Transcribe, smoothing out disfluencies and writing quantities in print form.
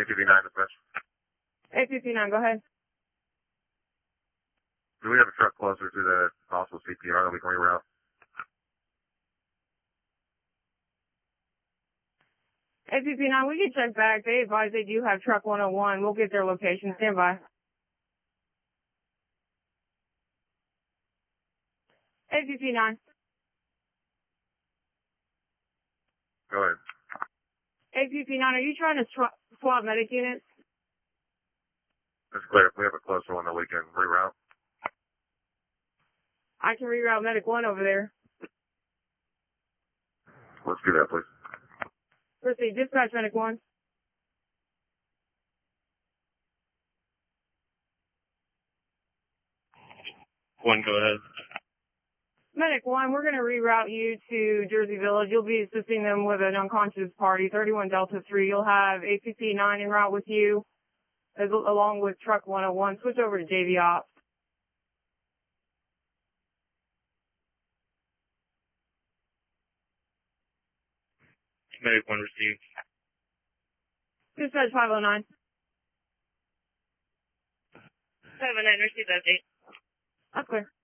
APV 9 dispatch. APV 9, go ahead. Do we have a truck closer to the possible CPR that we can reroute? APV 9, we can check back. They advise they do have truck 101. We'll get their location. Stand by. APV 9. Go ahead. APV 9, are you trying to swap medic units? It's clear. If we have a closer one that we can reroute. I can reroute medic 1 over there. Let's do that, please. Proceed. Dispatch medic 1. One, go ahead. Medic 1, we're going to reroute you to Jersey Village. You'll be assisting them with an unconscious party, 31 Delta 3. You'll have APC 9 en route with you, along with truck 101. Switch over to JV Ops. Medic 1 received. Dispatch 509. 509, received update. That's clear.